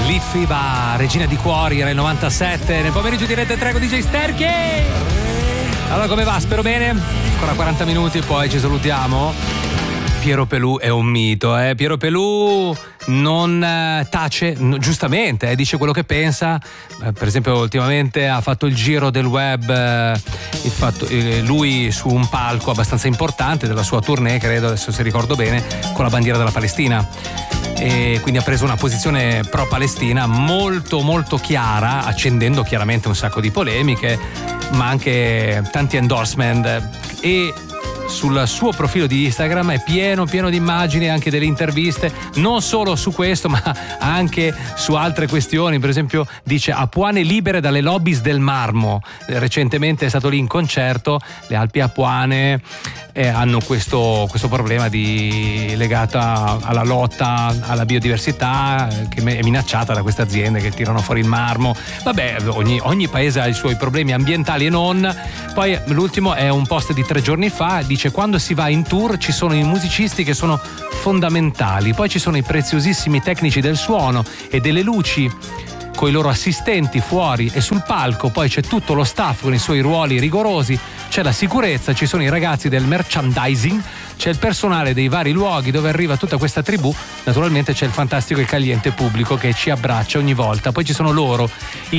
Litfiba, regina di cuori, era il 97, nel pomeriggio di Rete 3 con DJ Sterchi. Allora, come va? Spero bene. Ancora 40 minuti, poi ci salutiamo. Piero Pelù è un mito, Piero Pelù non tace, giustamente, dice quello che pensa. Per esempio, ultimamente ha fatto il giro del web, lui su un palco abbastanza importante della sua tournée, credo, adesso se ricordo bene, con la bandiera della Palestina. E quindi ha preso una posizione pro-Palestina molto molto chiara, accendendo chiaramente un sacco di polemiche, ma anche tanti endorsement. E sul suo profilo di Instagram è pieno di immagini, anche delle interviste, non solo su questo ma anche su altre questioni. Per esempio dice: Apuane libere dalle lobbies del marmo. Recentemente è stato lì in concerto. Le Alpi Apuane hanno questo problema legato alla lotta alla biodiversità, che è minacciata da queste aziende che tirano fuori il marmo. Vabbè, ogni paese ha i suoi problemi ambientali e non. Poi l'ultimo è un post di 3 giorni fa, dice: quando si va in tour ci sono i musicisti che sono fondamentali, poi ci sono i preziosissimi tecnici del suono e delle luci con i loro assistenti fuori e sul palco, poi c'è tutto lo staff con i suoi ruoli rigorosi, c'è la sicurezza, ci sono i ragazzi del merchandising, c'è il personale dei vari luoghi dove arriva tutta questa tribù, naturalmente c'è il fantastico e cagliente pubblico che ci abbraccia ogni volta. Poi ci sono loro, i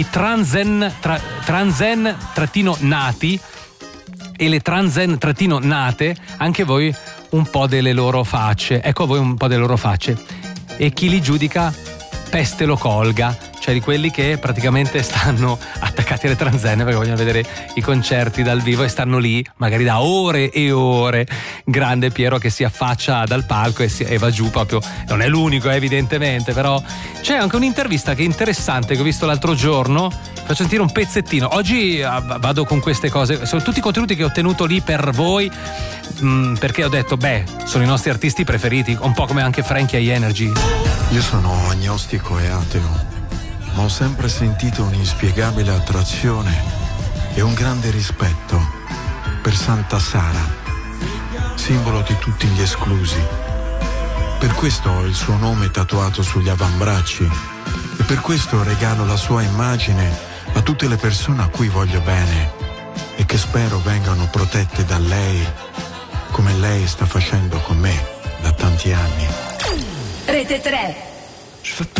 transen-nati e le transen-nate, anche voi un po' delle loro facce, ecco a voi un po' delle loro facce, e chi li giudica peste lo colga, cioè di quelli che praticamente stanno attaccati alle transenne perché vogliono vedere i concerti dal vivo e stanno lì magari da ore e ore. Grande Piero che si affaccia dal palco e va giù proprio, non è l'unico evidentemente, però c'è anche un'intervista che è interessante che ho visto l'altro giorno. Faccio sentire un pezzettino. Oggi vado con queste cose, sono tutti i contenuti che ho ottenuto lì per voi, perché ho detto sono i nostri artisti preferiti, un po' come anche Frankie e Energy. Io sono agnostico e ateo, ma ho sempre sentito un'inspiegabile attrazione e un grande rispetto per Santa Sara, simbolo di tutti gli esclusi. Per questo ho il suo nome tatuato sugli avambracci e per questo regalo la sua immagine a tutte le persone a cui voglio bene e che spero vengano protette da lei, come lei sta facendo con me da tanti anni. Rete 3.